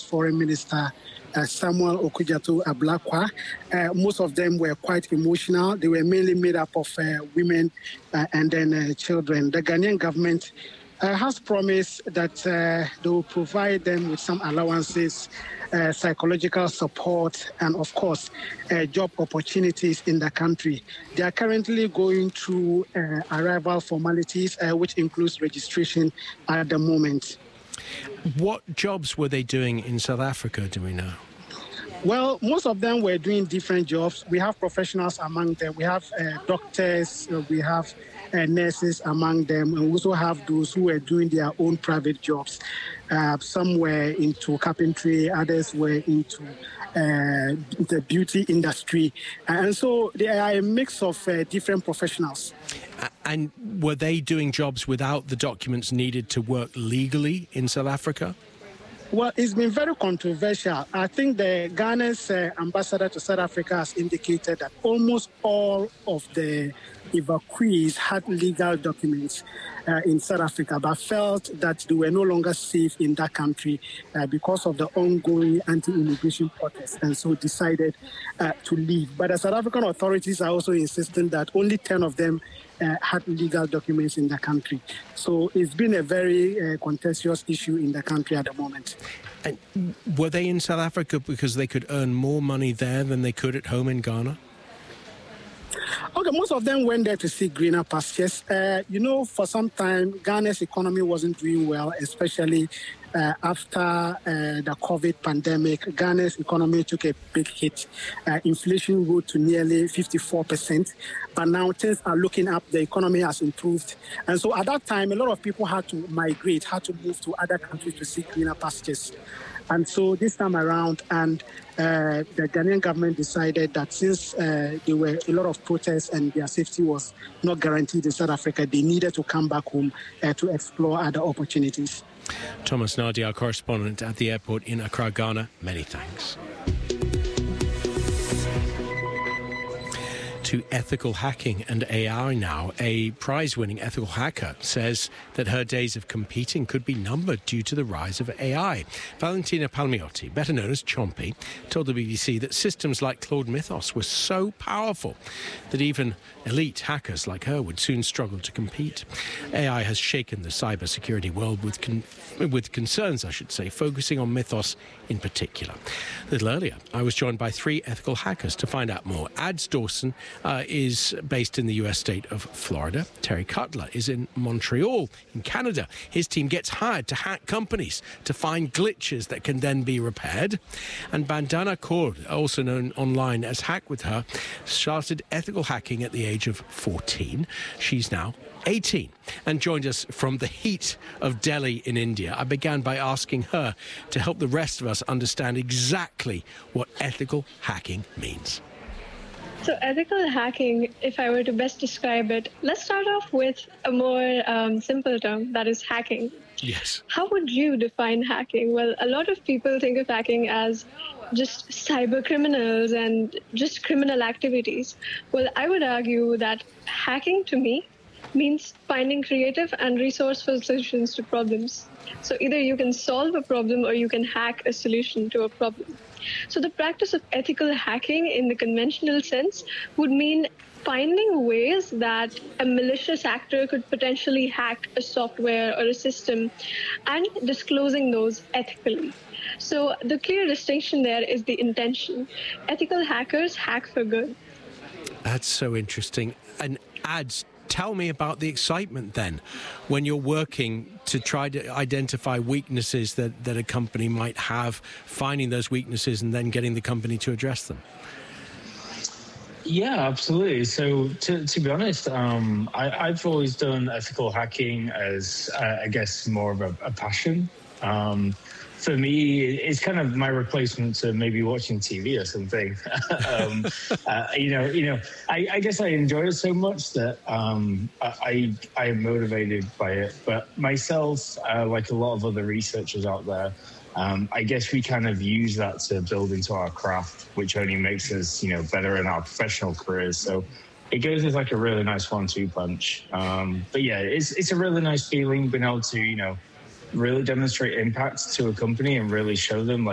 Foreign Minister Samuel Okudzeto Ablakwa. Most of them were quite emotional. They were mainly made up of women and then children. The Ghanaian government has promised that they will provide them with some allowances, psychological support, and of course, job opportunities in the country. They are currently going through arrival formalities, which includes registration at the moment. What jobs were they doing in South Africa, do we know? Well, most of them were doing different jobs. We have professionals among them. We have doctors, we have nurses among them, and we also have those who were doing their own private jobs. Some were into carpentry, others were into the beauty industry. And so they are a mix of different professionals. And were they doing jobs without the documents needed to work legally in South Africa? Well, it's been very controversial. I think the Ghana's ambassador to South Africa has indicated that almost all of the evacuees had legal documents in South Africa, but felt that they were no longer safe in that country because of the ongoing anti-immigration protests, and so decided to leave. But the South African authorities are also insisting that only 10 of them had legal documents in the country. So it's been a very contentious issue in the country at the moment. And were they in South Africa because they could earn more money there than they could at home in Ghana? Okay, most of them went there to see greener pastures. For some time, Ghana's economy wasn't doing well, especially after the COVID pandemic. Ghana's economy took a big hit. Inflation grew to nearly 54%. But now things are looking up. The economy has improved. And so at that time, a lot of people had to migrate, had to move to other countries to see greener pastures. And so this time around, and the Ghanaian government decided that since there were a lot of protests and their safety was not guaranteed in South Africa, they needed to come back home to explore other opportunities. Thomas Nardi, our correspondent at the airport in Accra, Ghana, many thanks. To ethical hacking and AI now. A prize-winning ethical hacker says that her days of competing could be numbered due to the rise of AI. Valentina Palmiotti, better known as Chompy, told the BBC that systems like Claude Mythos were so powerful that even elite hackers like her would soon struggle to compete. AI has shaken the cybersecurity world with concerns, focusing on Mythos in particular. A little earlier, I was joined by 3 ethical hackers to find out more. Ads Dawson is based in the US state of Florida. Terry Cutler is in Montreal, in Canada. His team gets hired to hack companies to find glitches that can then be repaired. And Bandana Kaur, also known online as Hack With Her, started ethical hacking at the age of 14. She's now 18 and joined us from the heat of Delhi in India. I began by asking her to help the rest of us understand exactly what ethical hacking means. So ethical hacking, if I were to best describe it, let's start off with a more simple term, that is hacking. Yes. How would you define hacking? Well, a lot of people think of hacking as just cyber criminals and just criminal activities. Well, I would argue that hacking to me means finding creative and resourceful solutions to problems. So either you can solve a problem or you can hack a solution to a problem. So the practice of ethical hacking in the conventional sense would mean finding ways that a malicious actor could potentially hack a software or a system and disclosing those ethically. So the clear distinction there is the intention. Ethical hackers hack for good. That's so interesting. And Ads, tell me about the excitement then when you're working to try to identify weaknesses that a company might have, finding those weaknesses and then getting the company to address them. Yeah, absolutely. So to be honest, I've always done ethical hacking as, I guess, more of a passion. For me, it's kind of my replacement to maybe watching TV or something. I guess I enjoy it so much that I am motivated by it. But myself, like a lot of other researchers out there, I guess we kind of use that to build into our craft, which only makes us, better in our professional careers. So it goes as like a really nice 1-2 punch. But yeah, it's a really nice feeling being able to, really demonstrate impact to a company and really show them